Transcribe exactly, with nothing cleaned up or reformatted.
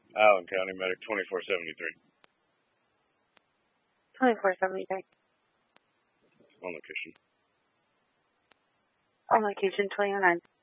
Allen County Medic twenty-four seventy-three. twenty-four seventy-three. On location. On location twenty oh nine.